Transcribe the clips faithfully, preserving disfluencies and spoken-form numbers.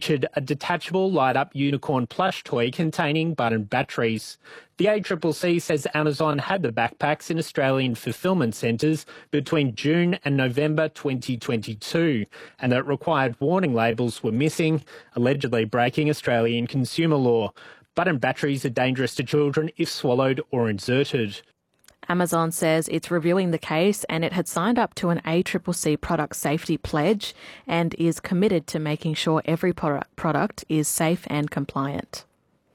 featured a detachable light-up unicorn plush toy containing button batteries. The A C C C says Amazon had the backpacks in Australian fulfilment centres between June and November twenty twenty-two, and that required warning labels were missing, allegedly breaking Australian consumer law. Button batteries are dangerous to children if swallowed or inserted. Amazon says it's reviewing the case and it had signed up to an A C C C product safety pledge and is committed to making sure every product product is safe and compliant.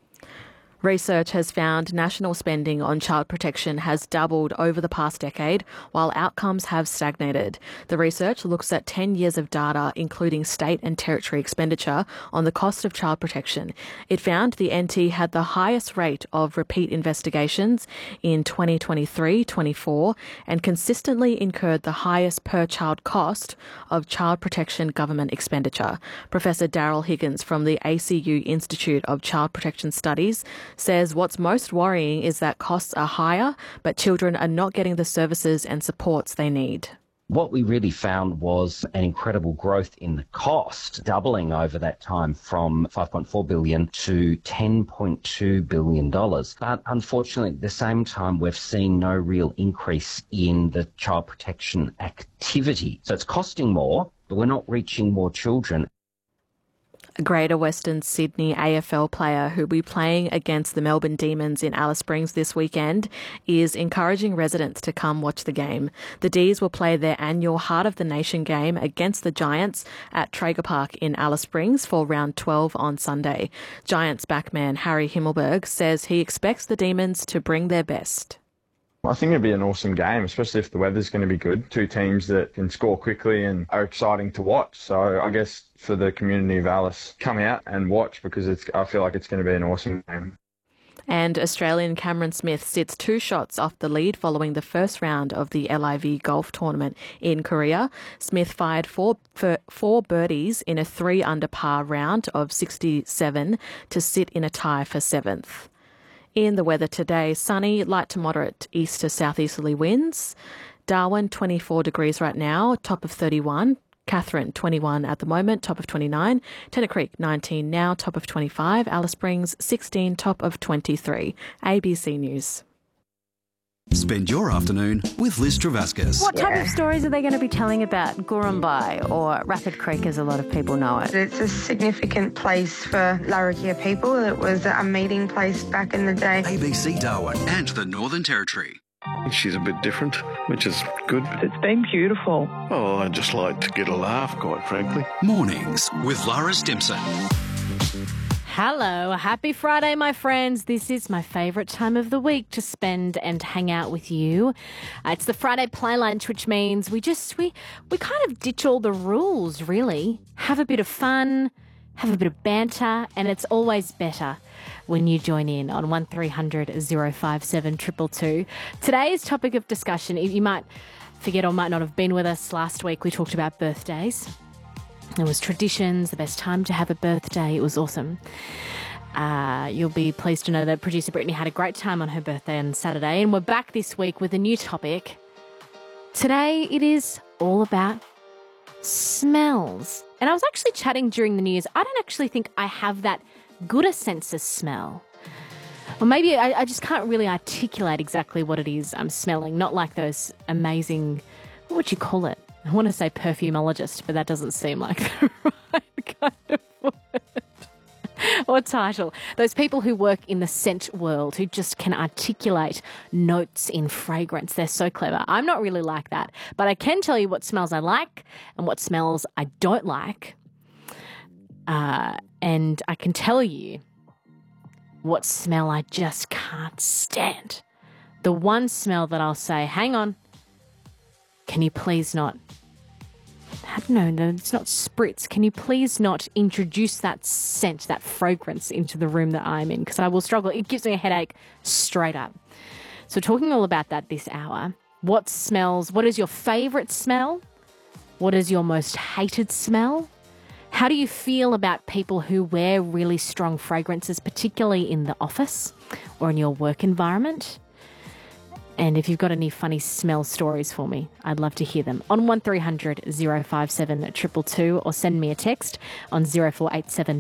Research has found national spending on child protection has doubled over the past decade, while outcomes have stagnated. The research looks at ten years of data, including state and territory expenditure, on the cost of child protection. It found the N T had the highest rate of repeat investigations in twenty twenty-three twenty-four and consistently incurred the highest per-child cost of child protection government expenditure. Professor Daryl Higgins from the A C U Institute of Child Protection Studies says what's most worrying is that costs are higher, but children are not getting the services and supports they need. What we really found was an incredible growth in the cost, doubling over that time from five point four billion dollars to ten point two billion dollars. But unfortunately, at the same time, we've seen no real increase in the child protection activity. So it's costing more, but we're not reaching more children. A Greater Western Sydney A F L player who will be playing against the Melbourne Demons in Alice Springs this weekend is encouraging residents to come watch the game. The D's will play their annual Heart of the Nation game against the Giants at Traeger Park in Alice Springs for round twelve on Sunday. Giants backman Harry Himmelberg says he expects the Demons to bring their best. I think it'd be an awesome game, especially if the weather's going to be good. Two teams that can score quickly and are exciting to watch. So I guess for the community of Alice, come out and watch because it's. I feel like it's going to be an awesome game. And Australian Cameron Smith sits two shots off the lead following the first round of the L I V golf tournament in Korea. Smith fired four, four birdies in a three under par round of sixty-seven to sit in a tie for seventh. In the weather today, sunny, light to moderate east to southeasterly winds. Darwin, twenty-four degrees right now, top of thirty-one. Katherine, twenty-one at the moment, top of twenty-nine. Tennant Creek, nineteen now, top of twenty-five. Alice Springs, sixteen, top of twenty-three. A B C News. Spend your afternoon with Liz Travascus. What type yeah. of stories are they going to be telling about Gorumbai or Rapid Creek, as a lot of people know it? It's a significant place for Larrakia people. It was a meeting place back in the day. A B C Darwin and the Northern Territory. She's a bit different, which is good. It's been beautiful. Oh, I just like to get a laugh, quite frankly. Mornings with Lara Stimson. Hello, happy Friday, my friends. This is my favourite time of the week to spend and hang out with you. Uh, it's the Friday play lunch, which means we just, we, we kind of ditch all the rules, really. Have a bit of fun, have a bit of banter, and it's always better when you join in on one three hundred oh five seven two two two. Today's topic of discussion, you might forget or might not have been with us last week, we talked about birthdays. It was traditions, the best time to have a birthday. It was awesome. Uh, you'll be pleased to know that producer Brittany had a great time on her birthday on Saturday, and we're back this week with a new topic. Today it is all about smells. And I was actually chatting during the news. I don't actually think I have that good a sense of smell. Or maybe I, I just can't really articulate exactly what it is I'm smelling. Not like those amazing, what would you call it? I want to say perfumologist, but that doesn't seem like the right kind of word or title. Those people who work in the scent world, who just can articulate notes in fragrance. They're so clever. I'm not really like that, but I can tell you what smells I like and what smells I don't like. Uh, and I can tell you what smell I just can't stand. The one smell that I'll say, hang on, can you please not, no, no, it's not spritz. Can you please not introduce that scent, that fragrance into the room that I'm in? Because I will struggle. It gives me a headache straight up. So talking all about that this hour, what smells, what is your favourite smell? What is your most hated smell? How do you feel about people who wear really strong fragrances, particularly in the office or in your work environment? And if you've got any funny smell stories for me, I'd love to hear them on one three hundred oh five seven two two two or send me a text on zero four eight seven